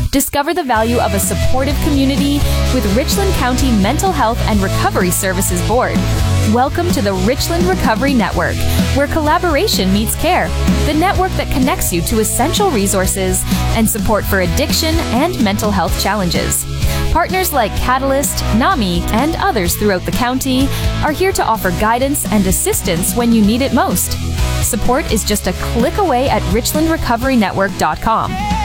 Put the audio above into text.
Discover the value of a supportive community with Richland County Mental Health and Recovery Services Board. Welcome to the Richland Recovery Network, where collaboration meets care. The network that connects you to essential resources and support for addiction and mental health challenges. Partners like Catalyst, NAMI, and others throughout the county are here to offer guidance and assistance when you need it most. Support is just a click away at richlandrecoverynetwork.com.